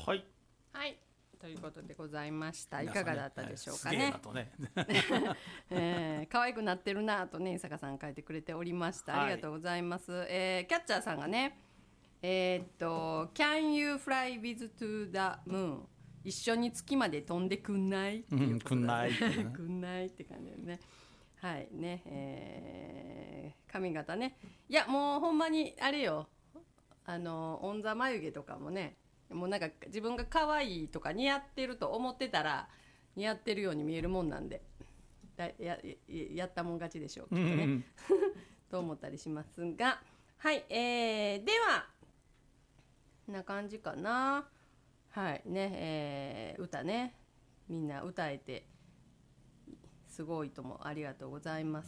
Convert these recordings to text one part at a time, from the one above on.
はい。 はい、ということでございました。いかがだったでしょうかね。 すげえなとね可愛くなってるなとね、伊坂さん書いてくれておりました。 はいありがとうございます。キャッチャーさんがね、Can you fly with to the moon? 一緒に月まで飛んでくんないっていうことだね。くんないって感じですね。はいね、髪型ね。いやもうほんまにあれよ、オンザ眉毛とかもね、もうなんか自分が可愛いとか似合ってると思ってたら似合ってるように見えるもんなんで、やったもん勝ちでしょうきっとね、と思ったりしますが、はい、ではこんな感じかな。はいね、歌ね、みんな歌えてすごいともありがとうございます。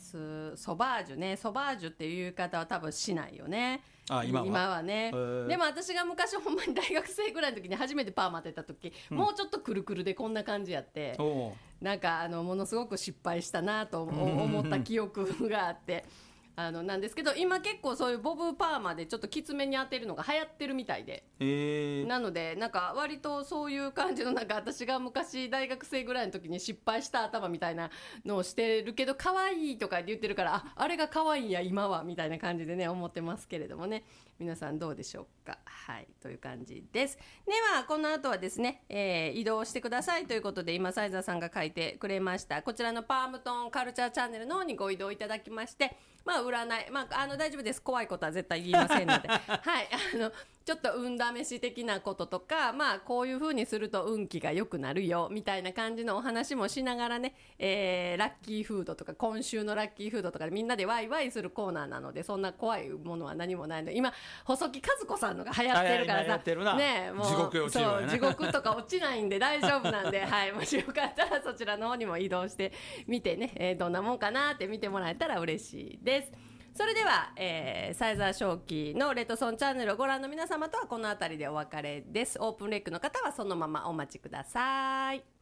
ソバージュね、ソバージュっていう言い方は多分しないよね。今はね。でも私が昔ほんまに大学生ぐらいの時に初めてパーマ当てた時、もうちょっとくるくるでこんな感じやって、なんかものすごく失敗したなと思った記憶があってなんですけど、今結構そういうボブパーマでちょっときつめに当てるのが流行ってるみたいで、なのでなんか割とそういう感じの、なんか私が昔大学生ぐらいの時に失敗した頭みたいなのをしてるけど可愛いとか言ってるから、あれが可愛いんや今はみたいな感じでね思ってますけれどもね、皆さんどうでしょうか。はい、という感じです。ではこの後はですね、移動してくださいということで、今サイザーさんが書いてくれましたこちらのパームトンカルチャーチャンネルの方にご移動いただきまして、占い、大丈夫です。怖いことは絶対言いませんのではい、ちょっと運試し的なこととか、こういう風にすると運気が良くなるよみたいな感じのお話もしながらね、ラッキーフードとか今週のラッキーフードとかでみんなでワイワイするコーナーなので、そんな怖いものは何もないので、今細木和子さんのが流行ってるからさ、ね、もう地獄落ちるわね。 そう、地獄とか落ちないんで大丈夫なんではい、もしよかったらそちらの方にも移動してみてね、どんなもんかなって見てもらえたら嬉しいです。それでは、サイザー正気のレッドソンチャンネルをご覧の皆様とはこの辺りでお別れです。オープンレックの方はそのままお待ちください。